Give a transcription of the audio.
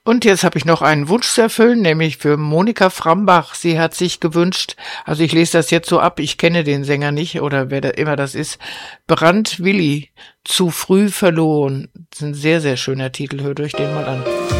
Und jetzt habe ich noch einen Wunsch zu erfüllen, nämlich für Monika Frambach. Sie hat sich gewünscht, also ich lese das jetzt so ab, ich kenne den Sänger nicht oder wer da immer das ist, Brandt Willi, zu früh verloren. Das ist ein sehr, sehr schöner Titel, hört euch den mal an.